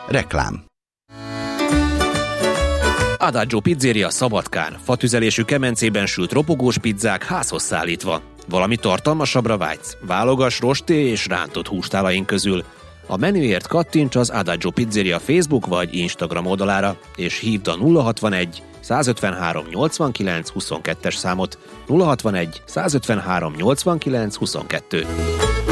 Reklám. Adagio Pizzeria Szabadkán. Fatüzelésű kemencében sült ropogós pizzák házhoz szállítva. Valami tartalmasabbra vágysz? Válogass rosté és rántott hústálaink közül. A menüért kattints az Adagio Pizzeria Facebook vagy Instagram oldalára, és hívd a 061 153 89 22-es számot. 061 153 89 22.